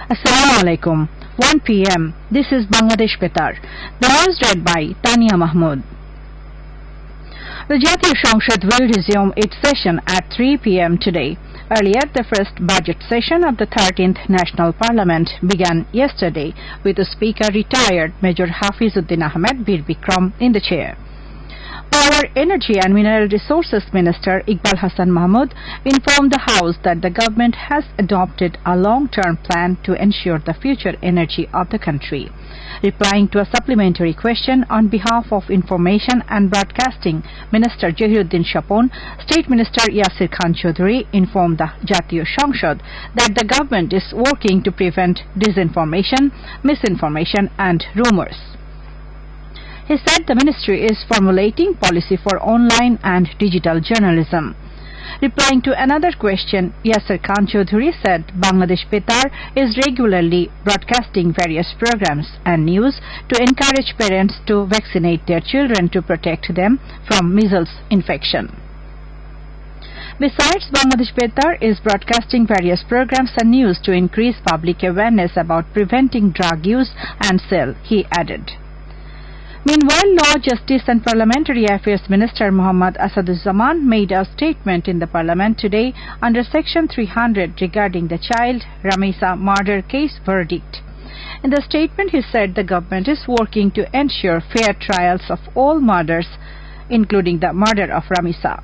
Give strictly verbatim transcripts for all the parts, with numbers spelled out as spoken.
Assalamu alaikum. one p m. This is Bangladesh Betar. The news read by Tania Mahmood. The Jatiya Sangshad will resume its session at three p m today. Earlier, the first budget session of the thirteenth National Parliament began yesterday with the Speaker retired Major Hafizuddin Ahmed Bir Bikram in the chair. Power, Energy and Mineral Resources Minister Iqbal Hasan Mahmood informed the House that the government has adopted a long-term plan to ensure the future energy of the country. Replying to a supplementary question on behalf of Information and Broadcasting Minister Jahiruddin Shapon, State Minister Yasir Khan Chaudhary informed the Jatiya Sangshad that the government is working to prevent disinformation, misinformation and rumours. He said the ministry is formulating policy for online and digital journalism. Replying to another question, Yasir Khan Chaudhary said Bangladesh Betar is regularly broadcasting various programs and news to encourage parents to vaccinate their children to protect them from measles infection. Besides, Bangladesh Betar is broadcasting various programs and news to increase public awareness about preventing drug use and sale, he added. Meanwhile, Law, Justice and Parliamentary Affairs Minister Muhammad Asaduzzaman made a statement in the Parliament today under Section three hundred regarding the child Ramisa murder case verdict. In the statement, he said the government is working to ensure fair trials of all murders, including the murder of Ramisa.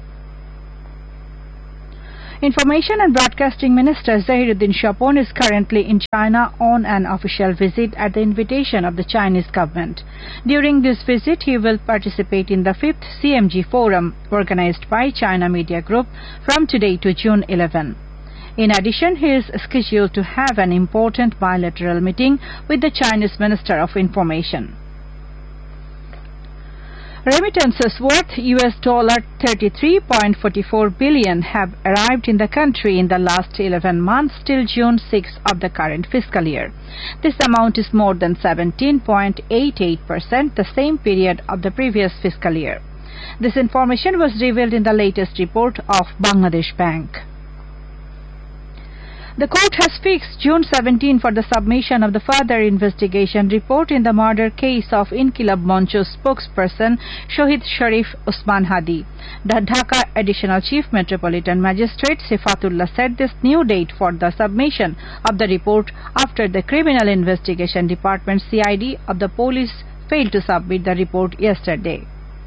Information and Broadcasting Minister Jahiruddin Shapon is currently in China on an official visit at the invitation of the Chinese government. During this visit, he will participate in the fifth C M G Forum organized by China Media Group from today to June eleventh. In addition, he is scheduled to have an important bilateral meeting with the Chinese Minister of Information. Remittances worth U S thirty-three point four four billion have arrived in the country in the last eleven months till June sixth of the current fiscal year. This amount is more than seventeen point eight eight percent the same period of the previous fiscal year. This information was revealed in the latest report of Bangladesh Bank. The court has fixed June seventeenth for the submission of the further investigation report in the murder case of Inqilab Moncho spokesperson Shohid Sharif Usman Hadi. The Dhaka Additional Chief Metropolitan Magistrate Sifatullah set this new date for the submission of the report after the Criminal Investigation Department C I D of the police failed to submit the report yesterday.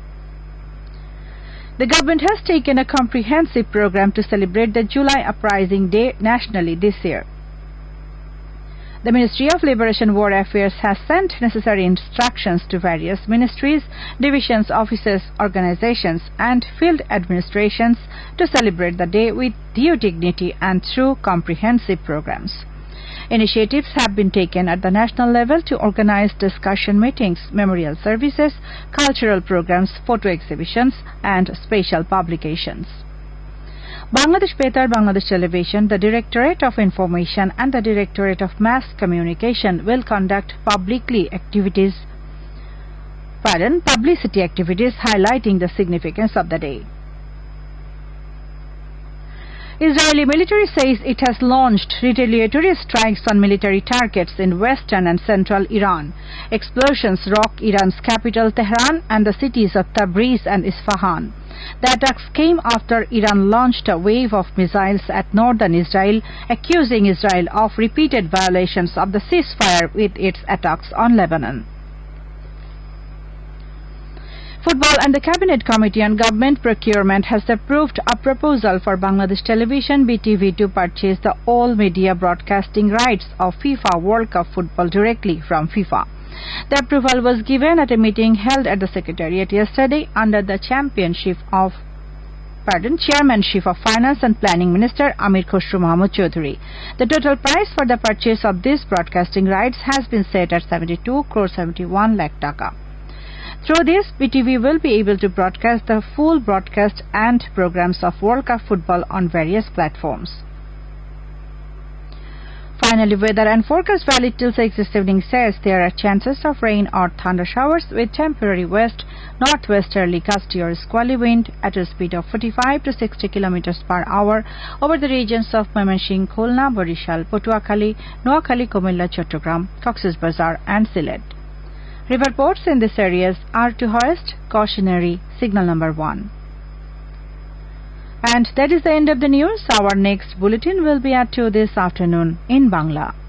The government has taken a comprehensive program to celebrate the July Uprising Day nationally this year. The Ministry of Liberation War Affairs has sent necessary instructions to various ministries, divisions, offices, organizations, and field administrations to celebrate the day with due dignity and through comprehensive programs. Initiatives have been taken at the national level to organize discussion meetings, memorial services, cultural programs, photo exhibitions, and special publications. Bangladesh Betar, Bangladesh Television, the Directorate of Information and the Directorate of Mass Communication will conduct publicly activities, pardon, publicity activities highlighting the significance of the day. Israeli military says it has launched retaliatory strikes on military targets in western and central Iran. Explosions rock Iran's capital Tehran and the cities of Tabriz and Isfahan. The attacks came after Iran launched a wave of missiles at northern Israel, accusing Israel of repeated violations of the ceasefire with its attacks on Lebanon. Football and the Cabinet Committee on Government Procurement has approved a proposal for Bangladesh Television B T V to purchase the all media broadcasting rights of FIFA World Cup football directly from FIFA. The approval was given at a meeting held at the Secretariat yesterday under the championship of Pardon, Chairmanship of Finance and Planning Minister Amir Khosrow Mahmood Chaudhary. The total price for the purchase of these broadcasting rights has been set at seventy-two crore seventy-one lakh taka. Through this, B T V will be able to broadcast the full broadcast and programs of World Cup football on various platforms. Finally, weather and forecast valid till six this evening says there are chances of rain or thunder showers with temporary west northwesterly gusty squally wind at a speed of forty-five to sixty kilometers per hour over the regions of Mymensingh, Khulna, Barishal, Patuakhali, Noakhali, Kumilla, Chattogram, Cox's Bazar and Sylhet. River ports in these areas are to hoist cautionary signal number one. And that is the end of the news. Our next bulletin will be at two this afternoon in Bangla.